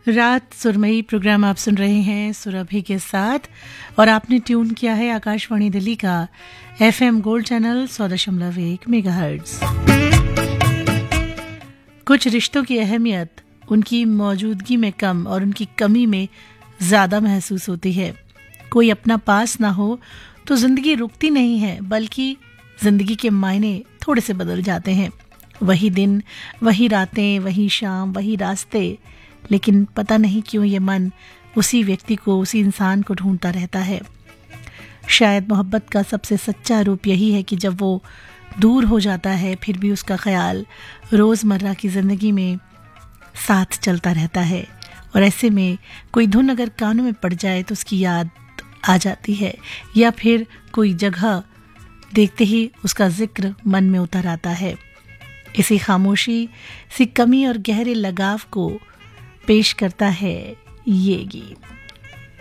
रात सुरमई प्रोग्राम आप सुन रहे हैं सुरभि के साथ और आपने ट्यून किया है आकाशवाणी दिल्ली का FM गोल्ड चैनल 100.1 मेगाहर्ट्ज। कुछ रिश्तों की अहमियत उनकी मौजूदगी में कम और उनकी कमी में ज्यादा महसूस होती है। कोई अपना पास ना हो तो जिंदगी रुकती नहीं है, बल्कि जिंदगी के मायने थोड़े से बदल जाते हैं। वही दिन, वही रातें, वही शाम, वही रास्ते, लेकिन पता नहीं क्यों ये मन उसी व्यक्ति को, उसी इंसान को ढूंढता रहता है। शायद मोहब्बत का सबसे सच्चा रूप यही है कि जब वो दूर हो जाता है फिर भी उसका ख्याल रोज़मर्रा की ज़िंदगी में साथ चलता रहता है। और ऐसे में कोई धुन अगर कानों में पड़ जाए तो उसकी याद आ जाती है, या फिर कोई जगह देखते ही उसका जिक्र मन में उतर आता है। इसी खामोशी सी कमी और गहरे लगाव को पेश करता है ये गीत।